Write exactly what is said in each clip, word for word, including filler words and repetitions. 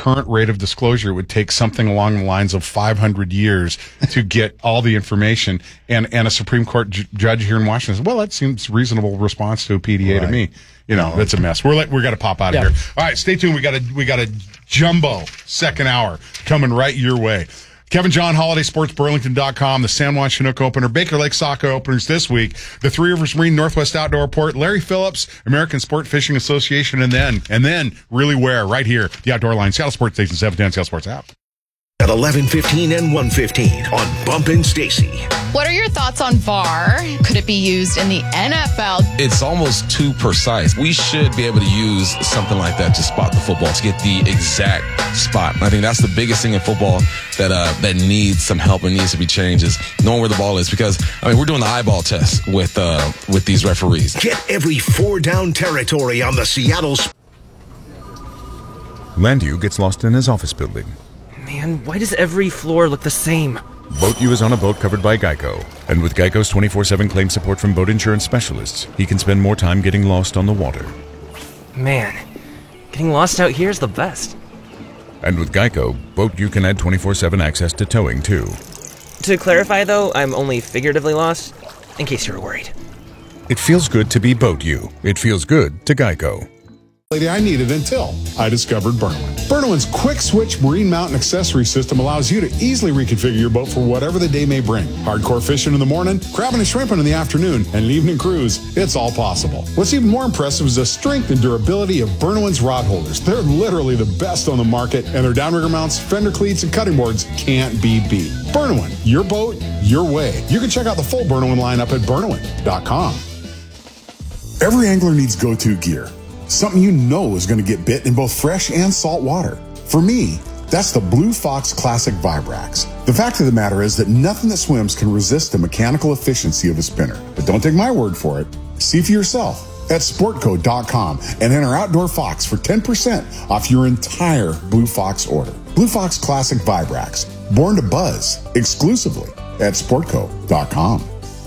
current rate of disclosure, it would take something along the lines of five hundred years to get all the information. And, and a Supreme Court j- judge here in Washington says, well, that seems reasonable response to a P D A right. to me. You know, it's a mess. We're like, we're got to pop out of yeah. here. All right, stay tuned. We got a, we got a jumbo second hour coming right your way. Kevin John, Holiday Sports Burlington dot com, the San Juan Chinook Opener, Baker Lake Soccer Openers this week, the Three Rivers Marine Northwest Outdoor Report, Larry Phillips, American Sport Fishing Association, and then, and then, really where, right here, the Outdoor Line, Seattle Sports Station, seven ten, Seattle Sports app. At eleven fifteen and one fifteen on Bump and Stacy. What are your thoughts on V A R? Could it be used in the N F L? It's almost too precise. We should be able to use something like that to spot the football, to get the exact spot. I think that's the biggest thing in football that uh, that needs some help and needs to be changed, is knowing where the ball is. Because, I mean, we're doing the eyeball test with uh, with these referees. Get every four down territory on the Seattle. Landu gets lost in his office building. Man, why does every floor look the same? Boat U is on a boat covered by Geico. And with Geico's twenty-four seven claim support from boat insurance specialists, he can spend more time getting lost on the water. Man, getting lost out here is the best. And with Geico, Boat U can add twenty-four seven access to towing, too. To clarify, though, I'm only figuratively lost, in case you were worried. It feels good to be Boat U. It feels good to Geico. I needed until I discovered Burnowin. Burnowin's quick switch marine mount and accessory system allows you to easily reconfigure your boat for whatever the day may bring. Hardcore fishing in the morning, crabbing and shrimping in the afternoon, and an evening cruise, it's all possible. What's even more impressive is the strength and durability of Burnowin's rod holders. They're literally the best on the market, and their downrigger mounts, fender cleats, and cutting boards can't be beat. Burnowin, your boat, your way. You can check out the full Burnowin lineup at Burnowin dot com. Every angler needs go-to gear. Something you know is going to get bit in both fresh and salt water. For me, that's the Blue Fox Classic Vibrax. The fact of the matter is that nothing that swims can resist the mechanical efficiency of a spinner. But don't take my word for it. See for yourself at Sportco dot com and enter Outdoor Fox for ten percent off your entire Blue Fox order. Blue Fox Classic Vibrax, born to buzz, exclusively at Sportco dot com.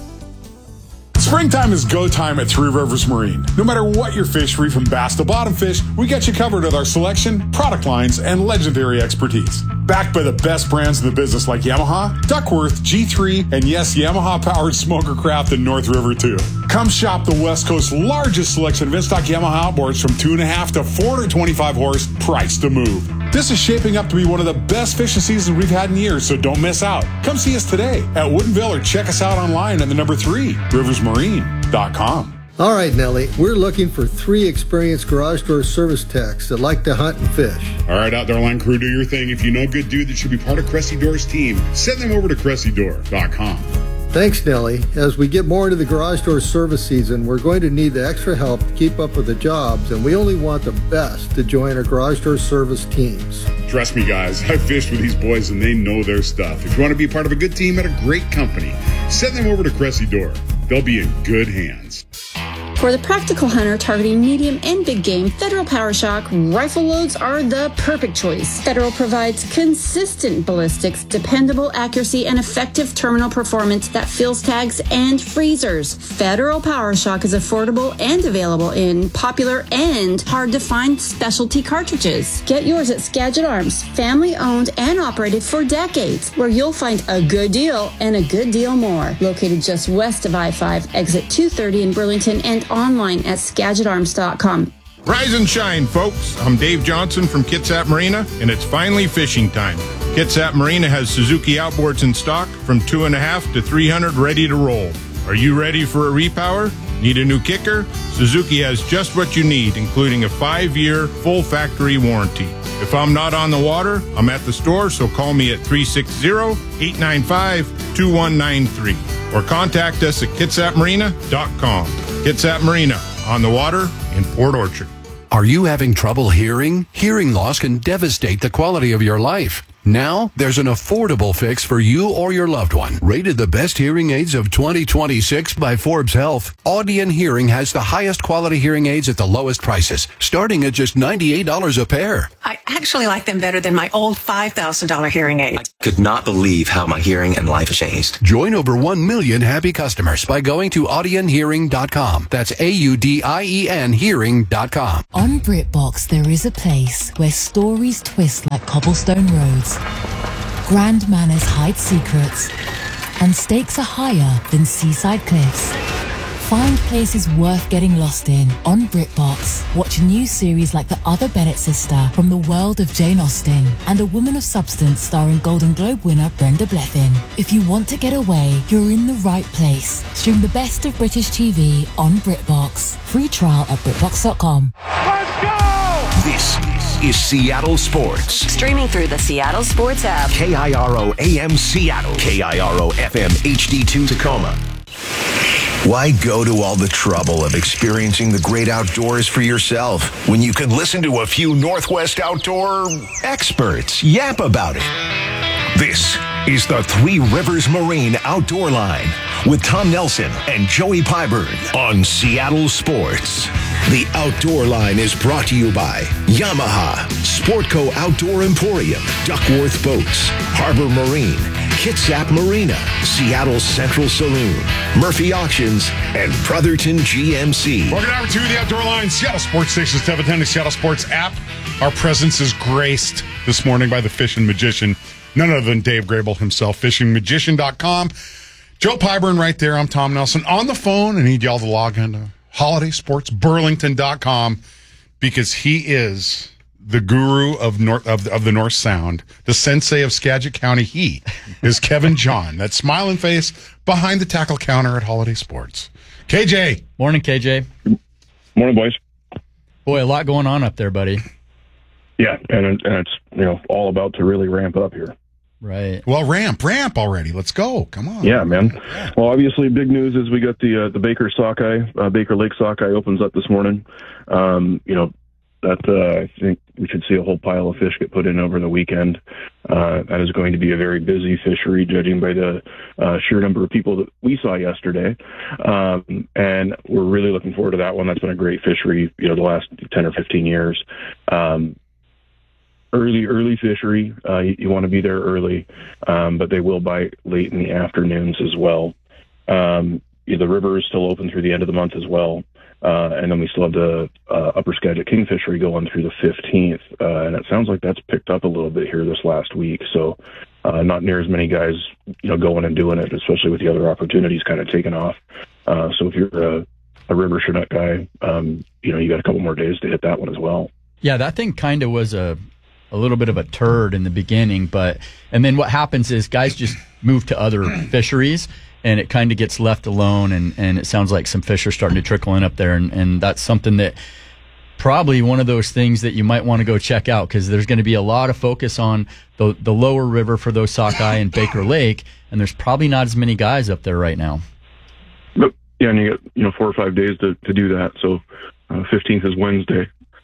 Springtime is go time at Three Rivers Marine. No matter what your fish, free from bass to bottom fish, we got you covered with our selection, product lines, and legendary expertise. Backed by the best brands in the business like Yamaha, Duckworth, G three, and yes, Yamaha-powered Smoker Craft in North River too. Come shop the West Coast's largest selection of in-stock Yamaha outboards from two and a half to four hundred twenty-five horse, priced to move. This is shaping up to be one of the best fishing seasons we've had in years, so don't miss out. Come see us today at Woodinville or check us out online at the number three, rivers marine dot com. All right, Nellie, we're looking for three experienced garage door service techs that like to hunt and fish. All right, Outdoor Line crew, do your thing. If you know a good dude that should be part of Cressy Door's team, send them over to cressy door dot com. Thanks, Nellie. As we get more into the garage door service season, we're going to need the extra help to keep up with the jobs, and we only want the best to join our garage door service teams. Trust me, guys, I've fished with these boys, and they know their stuff. If you want to be part of a good team at a great company, send them over to Cressy Door. They'll be in good hands. For the practical hunter targeting medium and big game, Federal PowerShock rifle loads are the perfect choice. Federal provides consistent ballistics, dependable accuracy, and effective terminal performance that fills tags and freezers. Federal PowerShock is affordable and available in popular and hard-to-find specialty cartridges. Get yours at Skagit Arms, family-owned and operated for decades, where you'll find a good deal and a good deal more. Located just west of I five, exit two thirty in Burlington, and online at skagit arms dot com. Rise and shine, folks. I'm Dave Johnson from Kitsap Marina, and it's finally fishing time. Kitsap Marina has Suzuki outboards in stock from two and a half to three hundred ready to roll. Are you ready for a repower? Need a new kicker? Suzuki has just what you need, including a five-year full factory warranty. If I'm not on the water, I'm at the store, so call me at three six zero, eight nine five, two one nine three or contact us at kitsap marina dot com. Kitsap Marina, on the water in Port Orchard. Are you having trouble hearing? Hearing loss can devastate the quality of your life. Now, there's an affordable fix for you or your loved one. Rated the best hearing aids of twenty twenty-six by Forbes Health, Audion Hearing has the highest quality hearing aids at the lowest prices, starting at just ninety-eight dollars a pair. I actually like them better than my old five thousand dollars hearing aid. I could not believe how my hearing and life changed. Join over one million happy customers by going to audion hearing dot com. That's A U D I E N hearing dot com. On BritBox, there is a place where stories twist like cobblestone roads, grand manners hide secrets, and stakes are higher than seaside cliffs. Find places worth getting lost in on BritBox. Watch a new series like The Other Bennett Sister from the world of Jane Austen and A Woman of Substance starring Golden Globe winner Brenda Blethyn. If you want to get away, you're in the right place. Stream the best of British T V on BritBox. Free trial at BritBox dot com. Let's go! This is Seattle Sports. Streaming through the Seattle Sports app. K I R O A M Seattle. K I R O F M H D two Tacoma. Why go to all the trouble of experiencing the great outdoors for yourself when you can listen to a few Northwest outdoor experts yap about it? This is the Three Rivers Marine Outdoor Line with Tom Nelson and Joey Pyburn on Seattle Sports. The Outdoor Line is brought to you by Yamaha, Sportco Outdoor Emporium, Duckworth Boats, Harbor Marine, Kitsap Marina, Seattle Central Saloon, Murphy Auctions, and Brotherton G M C. Welcome over to the Outdoor Line, Seattle Sports Station, seven ten, the Seattle Sports app. Our presence is graced this morning by the fishing magician, none other than Dave Grable himself, fishing magician dot com. Joe Pyburn right there. I'm Tom Nelson on the phone. I need y'all to log into holiday sports burlington dot com because he is the guru of North of, of the North Sound, the sensei of Skagit County. He is Kevin John, that smiling face behind the tackle counter at Holiday Sports. K J. Morning, K J. Morning, boys. Boy, a lot going on up there, buddy. Yeah, and, and it's, you know, all about to really ramp up here. Right. Well, ramp, ramp already. Let's go. Come on. Yeah, man. Well, obviously, big news is we got the uh, the Baker Sockeye, uh, Baker Lake Sockeye opens up this morning. Um, you know, that uh, I think we should see a whole pile of fish get put in over the weekend. Uh, that is going to be a very busy fishery, judging by the uh, sheer number of people that we saw yesterday. Um, and we're really looking forward to that one. That's been a great fishery, you know, the last ten or fifteen years. Um, Early, early fishery. Uh, you, you want to be there early, um, but they will bite late in the afternoons as well. Um, the river is still open through the end of the month as well. Uh, and then we still have the uh, Upper Skagit King fishery going through the fifteenth. Uh, and it sounds like that's picked up a little bit here this last week. So uh, not near as many guys, you know, going and doing it, especially with the other opportunities kind of taking off. Uh, so if you're a, a river Chinook guy, um, you know, you got a couple more days to hit that one as well. Yeah, that thing kind of was a a little bit of a turd in the beginning, but and then what happens is guys just move to other fisheries and it kind of gets left alone, and, and it sounds like some fish are starting to trickle in up there, and, and that's something that probably one of those things that you might want to go check out, because there's going to be a lot of focus on the, the lower river for those sockeye and Baker Lake, and there's probably not as many guys up there right now. But, yeah, and you got, you know, four or five days to, to do that, so uh, fifteenth is Wednesday.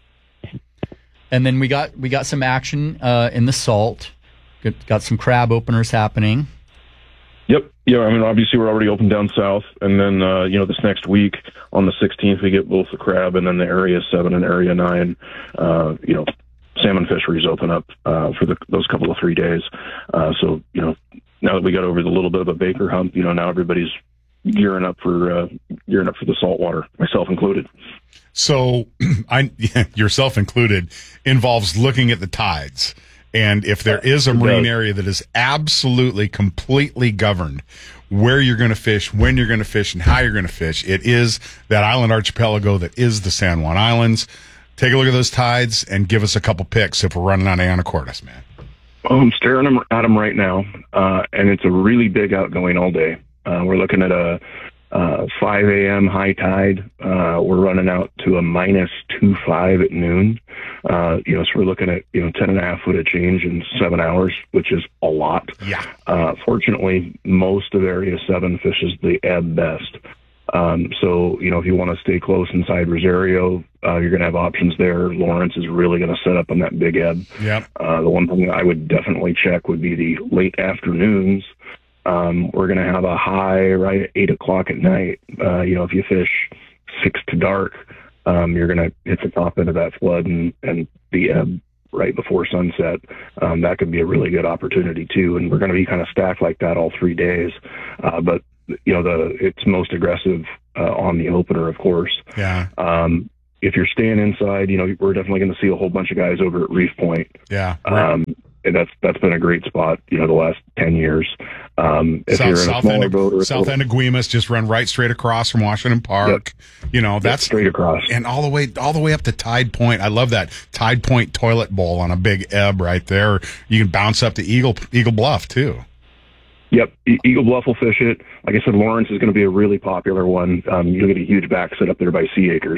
And then we got we got some action uh, in the salt. Got, got some crab openers happening. Yep. Yeah, I mean, obviously we're already open down south, and then, uh, you know, this next week on the sixteenth we get both the crab and then the Area seven and Area nine, uh, you know, salmon fisheries open up uh, for the, those couple of three days. Uh, so, you know, now that we got over the little bit of a Baker hump, you know, now everybody's gearing up for uh, gearing up for the saltwater, myself included. So, I yourself included, involves looking at the tides. And if there is a marine area that is absolutely, completely governed where you're going to fish, when you're going to fish, and how you're going to fish, it is that island archipelago that is the San Juan Islands. Take a look at those tides and give us a couple picks if we're running out of anacortes, man. Well, I'm staring at them right now, uh, and it's a really big outgoing all day. Uh, we're looking at a uh, five a.m. high tide. Uh, we're running out to a minus two five at noon. Uh, you know, so we're looking at, you know, ten and a half foot of change in seven hours, which is a lot. Yeah. Uh, fortunately, most of Area seven fishes the ebb best. Um, so, you know, if you want to stay close inside Rosario, uh, you're going to have options there. Lawrence is really going to set up on that big ebb. Yep. Uh, the one thing I would definitely check would be the late afternoons. Um, we're going to have a high right at eight o'clock at night. Uh, you know, if you fish six to dark, um, you're going to hit the top end of that flood and, and the ebb right before sunset. Um, that could be a really good opportunity too. And we're going to be kind of stacked like that all three days. Uh, but you know, the, it's most aggressive, uh, on the opener, of course. Yeah. Um, if you're staying inside, you know, we're definitely going to see a whole bunch of guys over at Reef Point. Yeah. Um, and that's, that's been a great spot, you know, the last ten years. Um, if South, you're in a south smaller end of, boat or a south little- end of Guimas, just run right straight across from Washington Park. Yep. You know, that's Yep, straight across. And all the way, all the way up to Tide Point. I love that Tide Point toilet bowl on a big ebb right there. You can bounce up to Eagle, Eagle Bluff too. Yep, E- Eagle Bluff will fish it. Like I said, Lawrence is going to be a really popular one. Um, you'll get a huge back set up there by Sea Acres.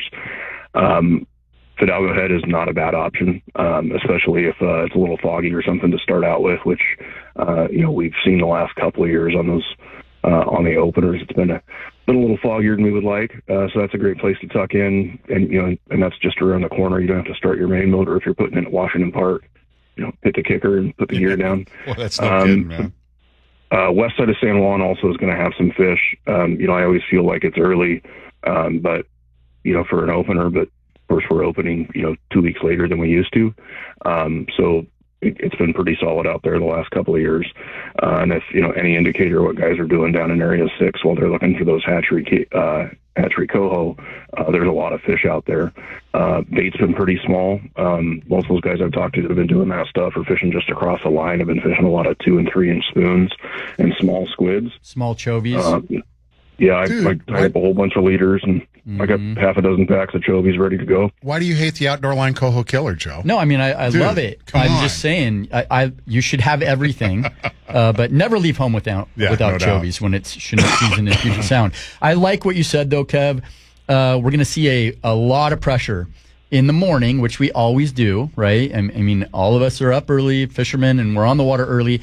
Um, Fidalgo Head is not a bad option, um, especially if uh, it's a little foggy or something to start out with, which uh, you know we've seen the last couple of years on those uh, on the openers. It's been a been a little foggier than we would like, uh, so that's a great place to tuck in, and you know, and that's just around the corner. You don't have to start your main motor if you're putting it at Washington Park. You know, hit the kicker and put the gear down. Well, that's no Um, kidding, man. Uh, west side of San Juan also is going to have some fish. Um, you know, I always feel like it's early, um, but, you know, for an opener, but of course we're opening, you know, two weeks later than we used to. Um, so it, it's been pretty solid out there the last couple of years. Uh, and if, you know, any indicator what guys are doing down in area six while they're looking for those hatchery, ki- uh, hatchery coho, uh, there's a lot of fish out there. Uh, bait's been pretty small. Um, most of those guys I've talked to that have been doing that stuff are fishing just across the line. Have been fishing a lot of two and three inch spoons and small squids. Small chovies. Uh, yeah, I, Dude, I tied up a whole bunch of leaders and I got half a dozen packs of chovies ready to go. Why do you hate the outdoor line coho killer, Joe? No, I mean I, I Dude, love it. come I'm on. just saying, I, I you should have everything, uh, but never leave home without Yeah, without no doubt. chovies when it's Chinook season in Puget Sound. I like what you said though, Kev. Uh, we're going to see a a lot of pressure in the morning, which we always do, right? I, I mean, all of us are up early, fishermen, and we're on the water early.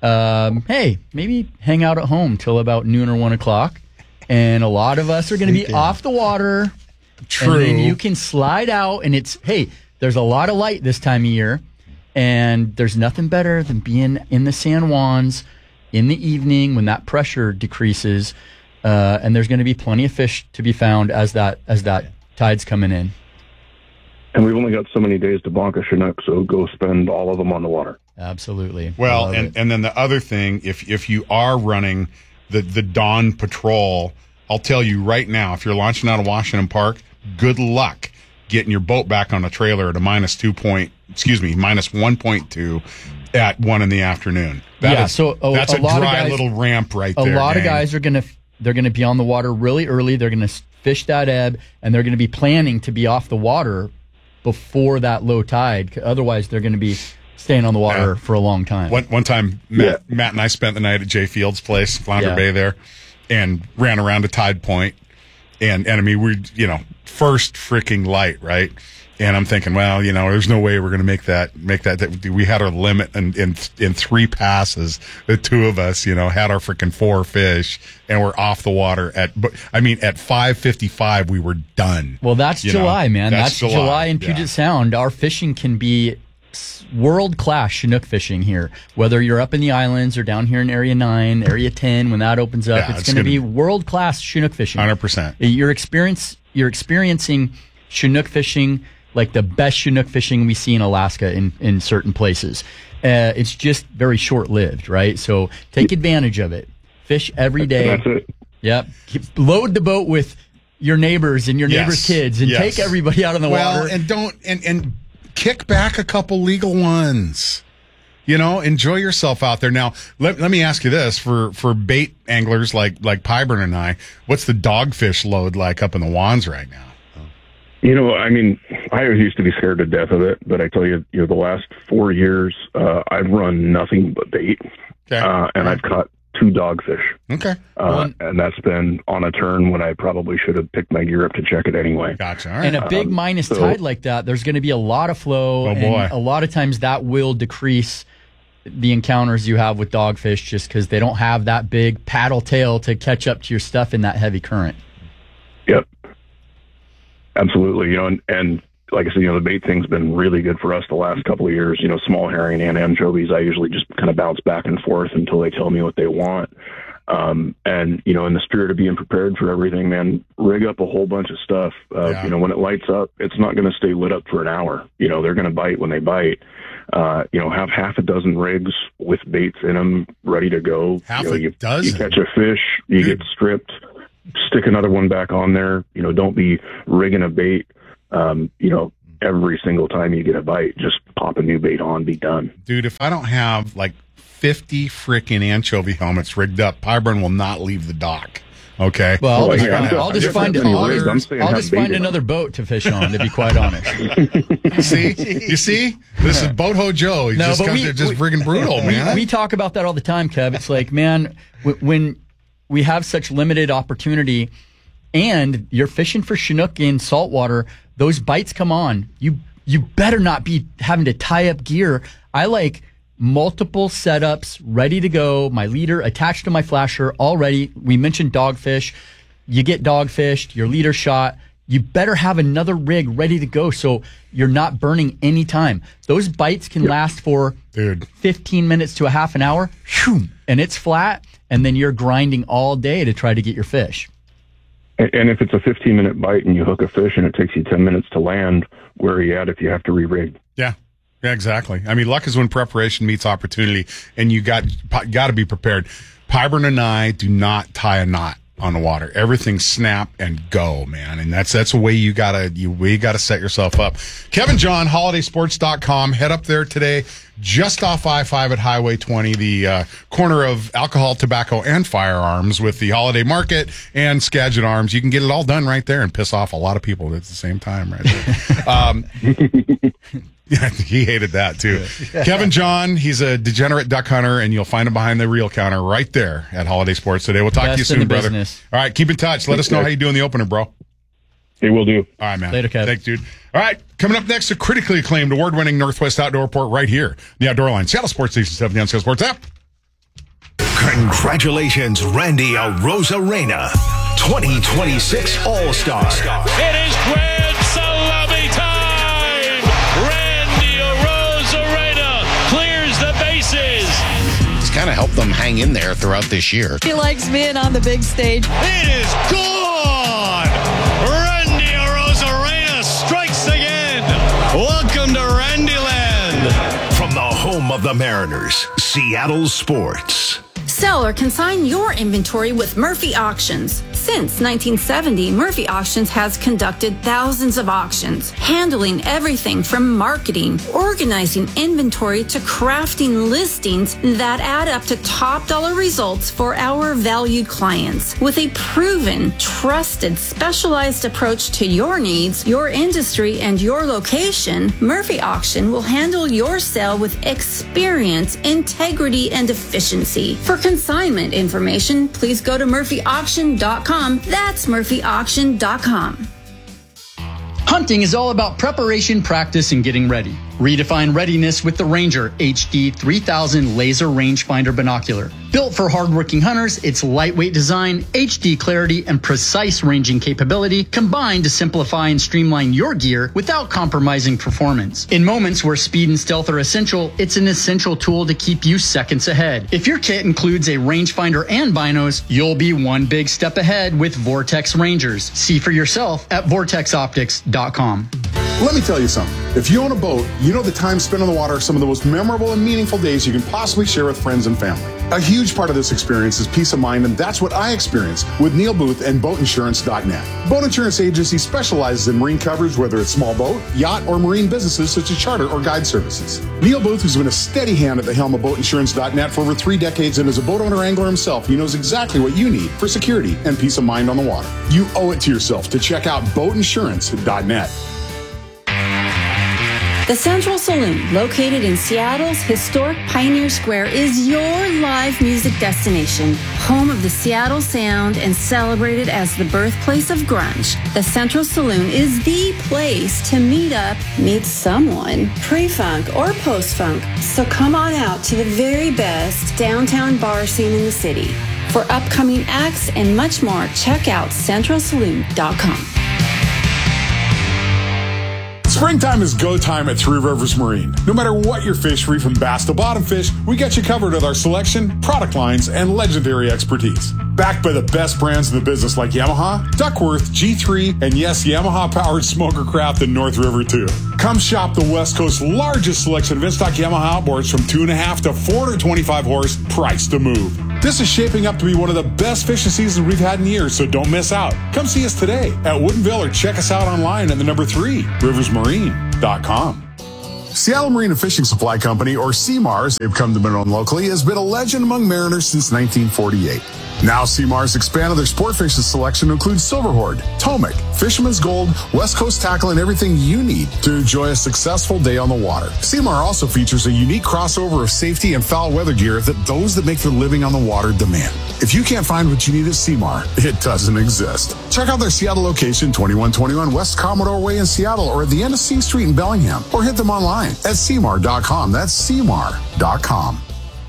Um, hey, maybe hang out at home till about noon or one o'clock, and a lot of us are going to be Thinking. off the water. True. And then you can slide out, and it's, hey, there's a lot of light this time of year, and there's nothing better than being in the San Juans in the evening when that pressure decreases, uh, and there's going to be plenty of fish to be found as that as that tide's coming in. And we've only got so many days to bonk a Chinook, so go spend all of them on the water. Absolutely. Well, Love and, it. and then the other thing, if if you are running the, the dawn patrol, I'll tell you right now, if you're launching out of Washington Park, good luck getting your boat back on the trailer at a minus two point, excuse me, minus one point two at one in the afternoon. That yeah, is- so a, that's a, a lot dry of guys, little ramp right a there. lot of gang. guys are gonna they're gonna be on the water really early. They're gonna fish that ebb, and they're gonna be planning to be off the water before that low tide. Otherwise, they're gonna be staying on the water Yeah. for a long time. One one time, Matt, Matt and I spent the night at Jay Field's place, Flounder Yeah. Bay there, and ran around to Tide Point. And, and I mean, we, you know, first freaking light, right? And I'm thinking, well, you know, there's no way we're going to make that, make that, that. We had our limit in, in, in three passes. The two of us, you know, had our freaking four fish and we're off the water at, but I mean, at five fifty-five, we were done. Well, that's You know, July, man. That's, that's July. July, in Puget yeah. Sound. Our fishing can be world class Chinook fishing here. Whether you're up in the islands or down here in Area nine, Area ten, when that opens up, Yeah, it's, it's going to be gonna- world class Chinook fishing. one hundred percent. You're experience you're experiencing Chinook fishing like the best Chinook fishing we see in Alaska in, in certain places. Uh, it's just very short lived, right? So take advantage of it. Fish every day. That's it. Yep. Keep- Load the boat with your neighbors and your Yes. neighbors' kids, and Yes. take everybody out on the well, water. and don't, and, and kick back a couple legal ones. You know, enjoy yourself out there. Now, let, let me ask you this for, for bait anglers like, like Pyburn and I, what's the dogfish load like up in the Wands right now? You know, I mean, I always used to be scared to death of it, but I tell you, you know, the last four years, uh, I've run nothing but bait, Okay. uh, and I've caught two dogfish. Okay. Uh, and that's been on a turn when I probably should have picked my gear up to check it anyway. Gotcha. All right. And a big Um, minus so- tide like that, there's going to be a lot of flow. Oh, and boy. a lot of times that will decrease the encounters you have with dogfish just because they don't have that big paddle tail to catch up to your stuff in that heavy current. Absolutely. You know, and, and like I said, you know, the bait thing's been really good for us the last couple of years. You know, small herring and anchovies, I usually just kind of bounce back and forth until they tell me what they want. Um, and, you know, in the spirit of being prepared for everything, man, rig up a whole bunch of stuff. Uh, yeah. You know, when it lights up, it's not going to stay lit up for an hour. You know, they're going to bite when they bite. Uh, you know, have half a dozen rigs with baits in them ready to go. Half you know, a you, dozen? You catch a fish, you Dude. get stripped, stick another one back on there. You know, don't be rigging a bait, um, you know, every single time you get a bite. Just pop a new bait on, be done. Dude, if I don't have like fifty freaking anchovy helmets rigged up, Pyburn will not leave the dock. Okay. Well, I'll well, just, yeah, find, I'll just find, I'll, I'll just find another boat to fish on, to be quite honest. See? You see? This is Boat Ho Joe. He no, just but comes we, there just we, friggin' brutal, we, man. We talk about that all the time, Kev. It's like, man, when we have such limited opportunity and you're fishing for Chinook in saltwater, those bites come on. You you better not be having to tie up gear. I like multiple setups ready to go, my leader attached to my flasher already. We mentioned dogfish. You get dogfished, your leader shot. You better have another rig ready to go so you're not burning any time. Those bites can yep. last for Dude. fifteen minutes to a half an hour, and it's flat, and then you're grinding all day to try to get your fish. And if it's a fifteen minute bite and you hook a fish and it takes you ten minutes to land, where are you at if you have to re-rig? Yeah. Yeah, exactly. I mean, luck is when preparation meets opportunity, and you got got to be prepared. Pyburn and I do not tie a knot on the water. Everything snap and go, man. And that's that's the way you gotta you we gotta set yourself up. Kevin John, holiday sports dot com. Head up there today, just off I five at Highway twenty, the uh, corner of alcohol, tobacco, and firearms with the holiday market and Skagit Arms. You can get it all done right there and piss off a lot of people at the same time right there. um, Yeah, he hated that too. Yeah. Kevin John, he's a degenerate duck hunter, and you'll find him behind the reel counter right there at Holiday Sports today. We'll talk Best to you soon, brother. Business. All right, keep in touch. Let us know how you do in the opener, bro. It will do. All right, man. Later, Kev. Thanks, dude. All right, coming up next, a critically acclaimed award-winning Northwest Outdoor Report right here, the Outdoor Line, Seattle Sports Station seventy on Seattle Sports app. Congratulations, Randy Arozarena, twenty twenty-six All-Star. It is grand salami time. Kind of help them hang in there throughout this year. He likes being on the big stage. It is gone! Randy Arozarena strikes again. Welcome to Randyland. From the home of the Mariners, Seattle Sports. Sell or consign your inventory with Murphy Auctions. Since nineteen seventy, Murphy Auctions has conducted thousands of auctions, handling everything from marketing, organizing inventory to crafting listings that add up to top dollar results for our valued clients. With a proven, trusted, specialized approach to your needs, your industry, and your location, Murphy Auction will handle your sale with experience, integrity, and efficiency. For consignment information, please go to murphy auction dot com. That's murphy auction dot com. Hunting is all about preparation, practice, and getting ready. Redefine readiness with the Ranger H D three thousand Laser Rangefinder Binocular. Built for hardworking hunters, its lightweight design, H D clarity, and precise ranging capability combine to simplify and streamline your gear without compromising performance. In moments where speed and stealth are essential, it's an essential tool to keep you seconds ahead. If your kit includes a rangefinder and binos, you'll be one big step ahead with Vortex Rangers. See for yourself at vortex optics dot com. Let me tell you something. If you own a boat, you know the time spent on the water are some of the most memorable and meaningful days you can possibly share with friends and family. A huge part of this experience is peace of mind, and that's what I experience with Neil Booth and boat insurance dot net. Boat Insurance Agency specializes in marine coverage, whether it's small boat, yacht, or marine businesses such as charter or guide services. Neil Booth, who's been a steady hand at the helm of boat insurance dot net for over three decades and is a boat owner angler himself, he knows exactly what you need for security and peace of mind on the water. You owe it to yourself to check out boat insurance dot net. The Central Saloon, located in Seattle's historic Pioneer Square, is your live music destination, home of the Seattle sound and celebrated as the birthplace of grunge. The Central Saloon is the place to meet up, meet someone, pre-funk or post-funk. So come on out to the very best downtown bar scene in the city. For upcoming acts and much more, check out central saloon dot com. Springtime is go time at Three Rivers Marine. No matter what your fishery, from bass to bottom fish, we got you covered with our selection, product lines, and legendary expertise. Backed by the best brands in the business like Yamaha, Duckworth, G three, and yes, Yamaha-powered Smoker Craft in North River too. Come shop the West Coast's largest selection of in-stock Yamaha outboards from two and a half to four hundred twenty-five horse, priced to move. This is shaping up to be one of the best fishing seasons we've had in years, so don't miss out. Come see us today at Woodinville or check us out online at the number three, rivers marine dot com. Seattle Marine and Fishing Supply Company, or C M A R, as they've come to be known locally, has been a legend among mariners since nineteen forty-eight. Now C M A R has expanded their sport fishing selection to include Silverhorn, Tomic, Fisherman's Gold, West Coast tackle, and everything you need to enjoy a successful day on the water. C M A R also features a unique crossover of safety and foul weather gear that those that make their living on the water demand. If you can't find what you need at C M A R, it doesn't exist. Check out their Seattle location, twenty-one twenty-one West Commodore Way in Seattle, or at the end of C Street in Bellingham, or hit them online at C M A R dot com. That's C M A R dot com.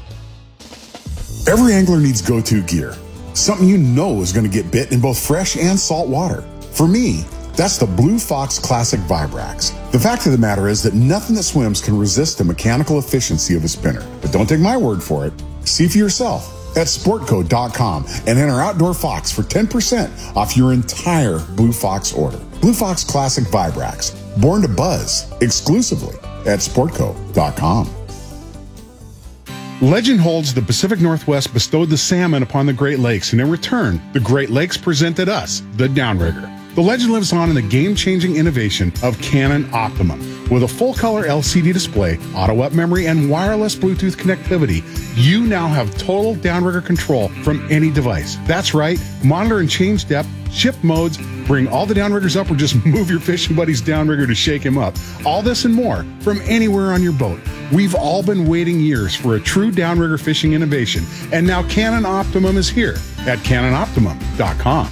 Every angler needs go-to gear. Something you know is going to get bit in both fresh and salt water. For me, that's the Blue Fox Classic Vibrax. The fact of the matter is that nothing that swims can resist the mechanical efficiency of a spinner. But don't take my word for it. See for yourself at sportco dot com and enter Outdoor Fox for ten percent off your entire Blue Fox order. Blue Fox Classic Vibrax, born to buzz, exclusively at sportco dot com. Legend holds the Pacific Northwest bestowed the salmon upon the Great Lakes, and in return, the Great Lakes presented us the Downrigger. The legend lives on in the game-changing innovation of Canon Optimum. With a full-color L C D display, auto-up memory, and wireless Bluetooth connectivity, you now have total downrigger control from any device. That's right, monitor and change depth, shift modes, bring all the downriggers up, or just move your fishing buddy's downrigger to shake him up. All this and more from anywhere on your boat. We've all been waiting years for a true downrigger fishing innovation, and now Canon Optimum is here at cannon optimum dot com.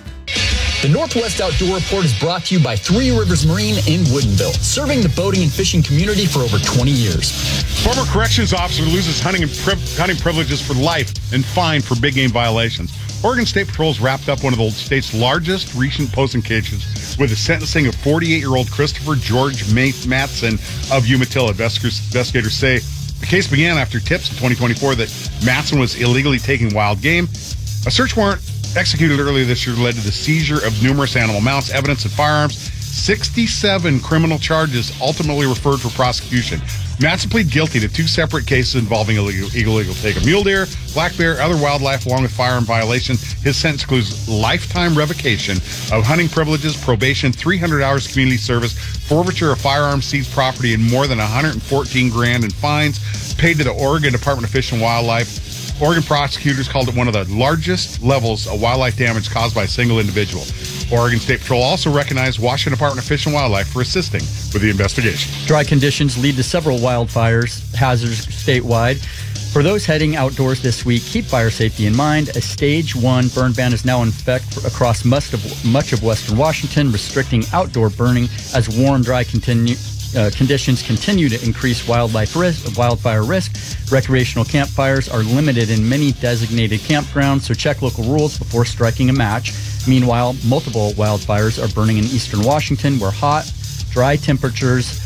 The Northwest Outdoor Report is brought to you by Three Rivers Marine in Woodinville, serving the boating and fishing community for over twenty years. Former corrections officer loses hunting and pri- hunting privileges for life and fined for big game violations. Oregon State Patrol's wrapped up one of the state's largest recent posting cases with the sentencing of forty-eight-year-old Christopher George Matson of Umatilla. Investigators say the case began after tips in twenty twenty-four that Matson was illegally taking wild game. A search warrant executed earlier this year led to the seizure of numerous animal mounts, evidence, and firearms. sixty-seven criminal charges ultimately referred for prosecution. Matson pleaded guilty to two separate cases involving illegal, illegal take of mule deer, black bear, other wildlife, along with firearm violations. His sentence includes lifetime revocation of hunting privileges, probation, three hundred hours of community service, forfeiture of firearms, seized property, and more than one hundred fourteen grand in fines paid to the Oregon Department of Fish and Wildlife. Oregon prosecutors called it one of the largest levels of wildlife damage caused by a single individual. Oregon State Patrol also recognized Washington Department of Fish and Wildlife for assisting with the investigation. Dry conditions lead to several wildfires hazards statewide. For those heading outdoors this week, keep fire safety in mind. A stage one burn ban is now in effect across much of, much of western Washington, restricting outdoor burning as warm, dry continue. Uh, conditions continue to increase wildlife risk, wildfire risk. Recreational campfires are limited in many designated campgrounds, so check local rules before striking a match. Meanwhile, multiple wildfires are burning in eastern Washington, where hot, dry temperatures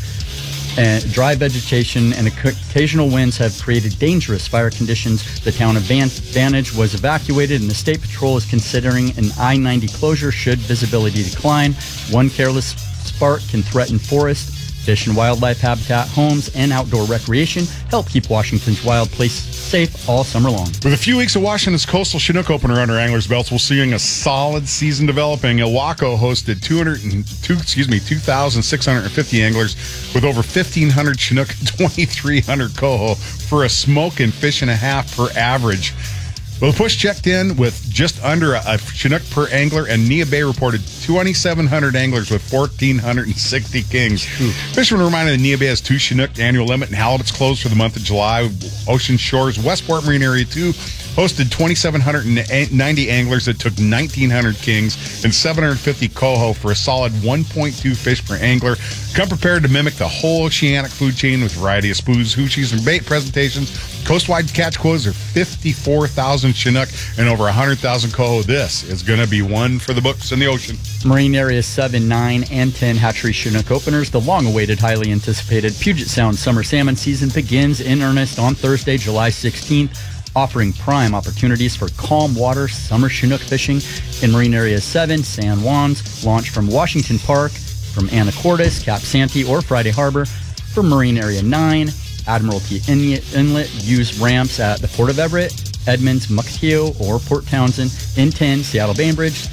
and dry vegetation and occasional winds have created dangerous fire conditions. The town of Van- Vantage was evacuated, and the State Patrol is considering an I ninety closure should visibility decline. One careless spark can threaten forest, fish and wildlife habitat, homes, and outdoor recreation. Help keep Washington's wild place safe all summer long. With a few weeks of Washington's coastal Chinook opener under anglers' belts, we're seeing a solid season developing. Ilwaco hosted two hundred two, excuse me, two thousand six hundred fifty anglers with over fifteen hundred Chinook and twenty-three hundred coho for a smoke and fish and a half per average. Well, the push checked in with just under a, a Chinook per angler, and Neah Bay reported twenty-seven hundred anglers with one thousand four hundred sixty kings. Ooh. Fishermen reminded that Neah Bay has two Chinook annual limit, and halibut's closed for the month of July. Ocean Shores, Westport Marine Area two, hosted two thousand seven hundred ninety anglers that took nineteen hundred kings and seven hundred fifty coho for a solid one point two fish per angler. Come prepared to mimic the whole oceanic food chain with a variety of spoons, hoochies, and bait presentations. Coastwide catch quotas are fifty-four thousand Chinook and over one hundred thousand coho. This is going to be one for the books in the ocean. Marine Area seven, nine, and ten hatchery Chinook openers. The long-awaited, highly anticipated Puget Sound summer salmon season begins in earnest on Thursday, July sixteenth, offering prime opportunities for calm water summer Chinook fishing in Marine Area seven. San Juan's launch from Washington Park, from Anacortes, Cap Santee, or Friday Harbor. For Marine Area nine, Admiralty Inlet, use ramps at the Port of Everett, Edmonds, Mukilteo, or Port Townsend. In ten, Seattle Bainbridge.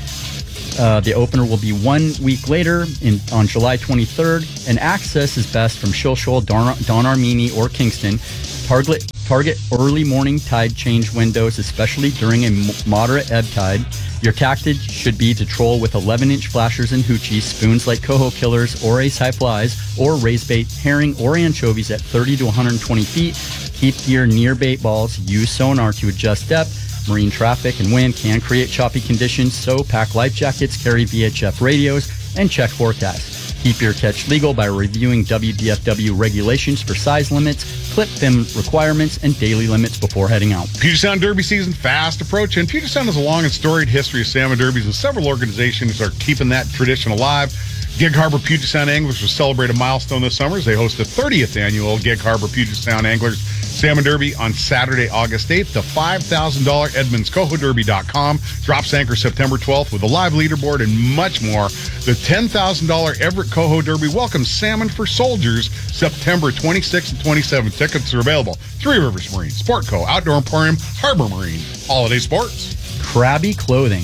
Uh, the opener will be one week later in, on July twenty-third, and access is best from Shill Shoal, Don, Don Armini, or Kingston. Target, target early morning tide change windows, especially during a m- moderate ebb tide. Your tactic should be to troll with eleven-inch flashers and hoochies, spoons like coho killers or ace-high flies, or raise bait herring or anchovies at thirty to one hundred twenty feet. Keep gear near bait balls. Use sonar to adjust depth. Marine traffic and wind can create choppy conditions, so pack life jackets, carry V H F radios, and check forecasts. Keep your catch legal by reviewing W D F W regulations for size limits, clip fin requirements, and daily limits before heading out. Puget Sound Derby season fast approaching. Puget Sound has a long and storied history of salmon derbies, and several organizations are keeping that tradition alive. Gig Harbor Puget Sound Anglers will celebrate a milestone this summer as they host the thirtieth annual Gig Harbor Puget Sound Anglers Salmon Derby on Saturday, August eighth. The five thousand dollars Edmonds Coho Derby dot com drops anchor September twelfth with a live leaderboard and much more. The ten thousand dollars Everett Coho Derby welcomes Salmon for Soldiers September twenty-sixth and twenty-seventh. Tickets are available. Three Rivers Marine, Sportco, Outdoor Emporium, Harbor Marine, Holiday Sports. Crabby clothing.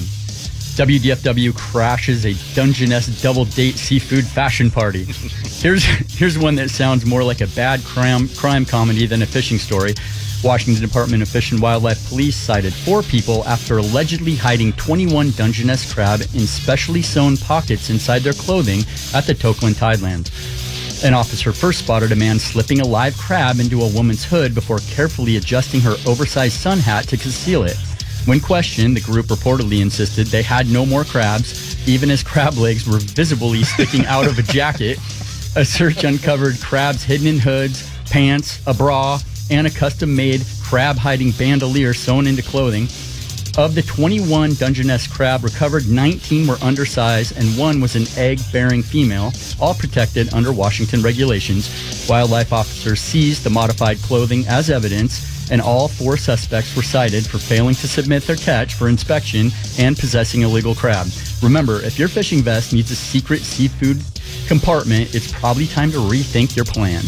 W D F W crashes a Dungeness double date seafood fashion party. Here's here's one that sounds more like a bad crime crime comedy than a fishing story. Washington Department of Fish and Wildlife Police cited four people after allegedly hiding twenty-one Dungeness crab in specially sewn pockets inside their clothing at the Tokeland Tidelands. An officer first spotted a man slipping a live crab into a woman's hood before carefully adjusting her oversized sun hat to conceal it. When questioned, the group reportedly insisted they had no more crabs, even as crab legs were visibly sticking out of a jacket. A search uncovered crabs hidden in hoods, pants, a bra, and a custom-made crab-hiding bandolier sewn into clothing. Of the twenty-one Dungeness crab recovered, nineteen were undersized and one was an egg-bearing female, all protected under Washington regulations. Wildlife officers seized the modified clothing as evidence, and all four suspects were cited for failing to submit their catch for inspection and possessing illegal crab. Remember, if your fishing vest needs a secret seafood compartment, it's probably time to rethink your plan.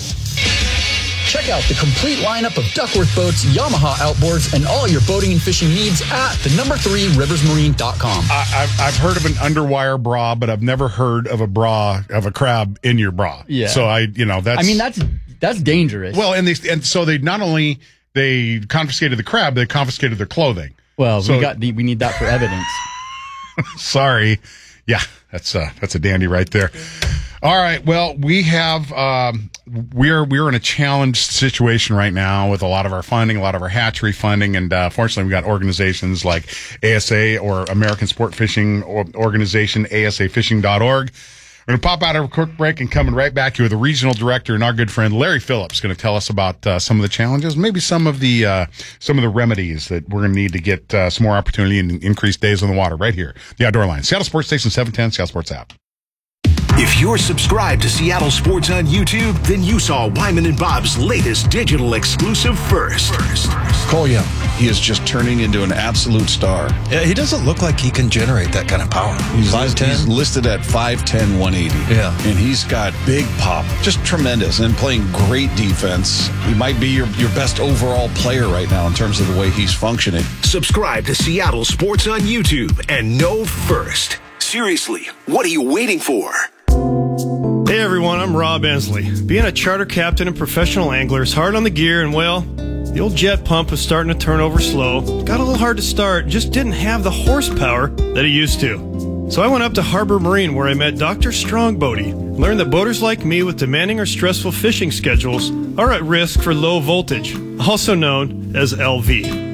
Check out the complete lineup of Duckworth boats, Yamaha outboards, and all your boating and fishing needs at the number three rivers marine dot com. I, I've, I've heard of an underwire bra, but I've never heard of a bra, of a crab in your bra. Yeah. So I, you know, that's... I mean, that's that's dangerous. Well, and they, and so they not only, they confiscated the crab, they confiscated their clothing. Well, so, we got the, we need that for evidence. Sorry. Yeah, that's a, that's a dandy right there. All right. Well, we have, um, we're, we're in a challenged situation right now with a lot of our funding, a lot of our hatchery funding. And, uh, fortunately, we've got organizations like A S A or American Sport Fishing Organization, A S A fishing dot org. We're going to pop out of a quick break and coming right back here with the regional director and our good friend Larry Phillips going to tell us about uh, some of the challenges, maybe some of the uh, some of the remedies that we're going to need to get uh, some more opportunity and increased days on the water right here. The Outdoor Line, Seattle Sports Station seven ten, Seattle Sports app. If you're subscribed to Seattle Sports on YouTube, then you saw Wyman and Bob's latest digital exclusive first. first. Cole Young, he is just turning into an absolute star. Yeah, he doesn't look like he can generate that kind of power. He's, list, he's listed at five ten, one eighty. Yeah. And he's got big pop, just tremendous, and playing great defense. He might be your, your best overall player right now in terms of the way he's functioning. Subscribe to Seattle Sports on YouTube and know first. Seriously, what are you waiting for? Hey everyone, I'm Rob Ensley. Being a charter captain and professional angler is hard on the gear, and well, the old jet pump was starting to turn over slow. Got a little hard to start, just didn't have the horsepower that it used to. So I went up to Harbor Marine where I met Doctor Strongbody. Learned that boaters like me with demanding or stressful fishing schedules are at risk for low voltage, also known as L V.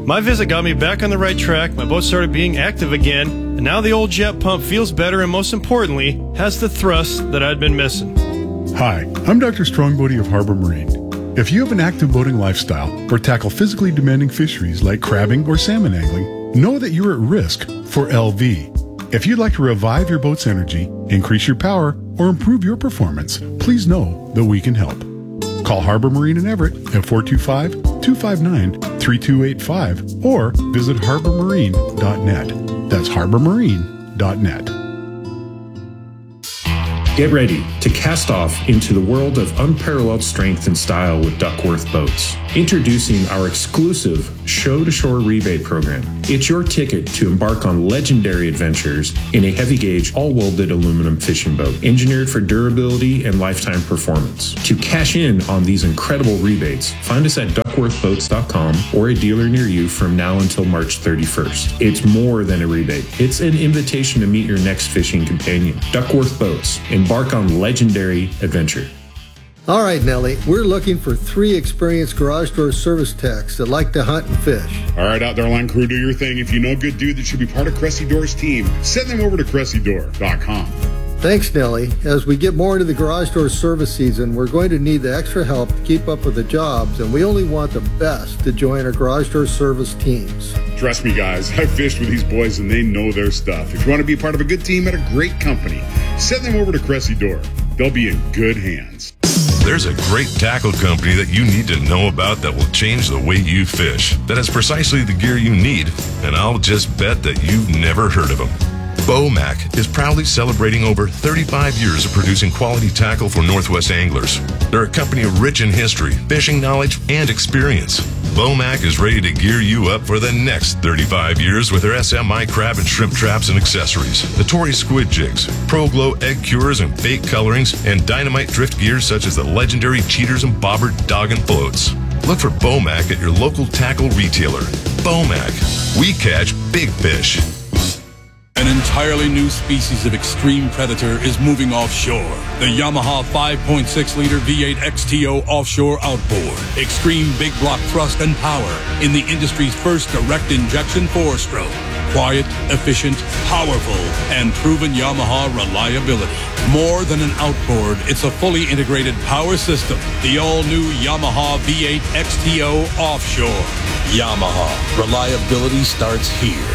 My visit got me back on the right track, my boat started being active again, and now the old jet pump feels better and most importantly, has the thrust that I'd been missing. Hi, I'm Doctor Strongbody of Harbor Marine. If you have an active boating lifestyle or tackle physically demanding fisheries like crabbing or salmon angling, know that you're at risk for L V. If you'd like to revive your boat's energy, increase your power, or improve your performance, please know that we can help. Call Harbor Marine in Everett at four two five, two five nine, three two eight five or visit harbor marine dot net. That's harbor marine dot net. Get ready to cast off into the world of unparalleled strength and style with Duckworth Boats. Introducing our exclusive Show-to-Shore rebate program. It's your ticket to embark on legendary adventures in a heavy-gauge, all-welded aluminum fishing boat, engineered for durability and lifetime performance. To cash in on these incredible rebates, find us at duckworth boats dot com or a dealer near you from now until March thirty-first. It's more than a rebate. It's an invitation to meet your next fishing companion. Duckworth Boats. Embark on legendary adventure. All right, Nellie, we're looking for three experienced garage door service techs that like to hunt and fish. All right, outdoor line crew, do your thing. If you know a good dude that should be part of Cressy Door's team, send them over to cressy door dot com. Thanks, Nellie. As we get more into the garage door service season, we're going to need the extra help to keep up with the jobs, and we only want the best to join our garage door service teams. Trust me, guys, I've fished with these boys and they know their stuff. If you want to be part of a good team at a great company, send them over to Cressy Door. They'll be in good hands. There's a great tackle company that you need to know about that will change the way you fish, that has precisely the gear you need, and I'll just bet that you've never heard of them. Bomac is proudly celebrating over thirty-five years of producing quality tackle for Northwest anglers. They're a company rich in history, fishing knowledge, and experience. Bomac is ready to gear you up for the next thirty-five years with their S M I crab and shrimp traps and accessories, the Tory squid jigs, Pro Glow egg cures and bait colorings, and dynamite drift gears such as the legendary Cheaters and Bobber dog and floats. Look for Bomac at your local tackle retailer. Bomac. We catch big fish. An entirely new species of extreme predator is moving offshore. The Yamaha five point six liter V eight X T O offshore outboard. Extreme big block thrust and power in the industry's first direct injection four-stroke. Quiet, efficient, powerful, and proven Yamaha reliability. More than an outboard, it's a fully integrated power system. The all-new Yamaha V eight X T O offshore. Yamaha. Reliability starts here.